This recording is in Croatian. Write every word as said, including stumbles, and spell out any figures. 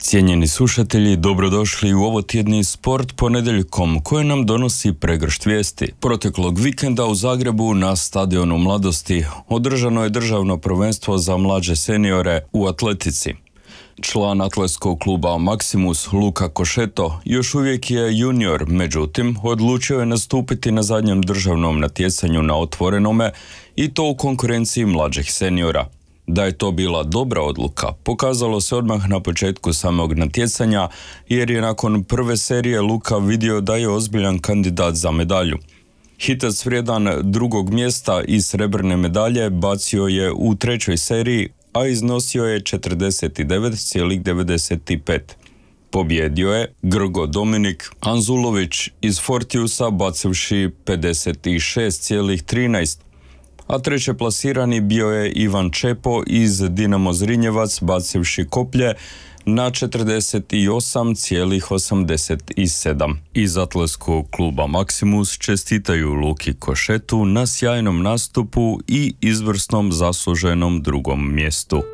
Cijenjeni slušatelji, dobrodošli u ovo tjedni sport ponedjeljkom koje nam donosi pregršt vijesti. Proteklog vikenda u Zagrebu na stadionu Mladosti održano je državno prvenstvo za mlađe seniore u atletici. Član atletskog kluba Maximus Luka Košeto još uvijek je junior, međutim odlučio je nastupiti na zadnjem državnom natjecanju na otvorenome i to u konkurenciji mlađih seniora. Da je to bila dobra odluka pokazalo se odmah na početku samog natjecanja, jer je nakon prve serije Luka vidio da je ozbiljan kandidat za medalju. Hitac vrijedan drugog mjesta i srebrne medalje bacio je u trećoj seriji, a iznosio je četrdeset devet zarez devedeset pet. Pobjedio je Grgo Dominik Anzulović iz Fortiusa bacivši pedeset šest zarez trinaest, a treće plasirani bio je Ivan Čepo iz Dinamo Zrinjevac bacivši koplje na četrdeset osam zarez osamdeset sedam. Iz atletskog kluba Maximus čestitaju Luki Košetu na sjajnom nastupu i izvrsnom zasluženom drugom mjestu.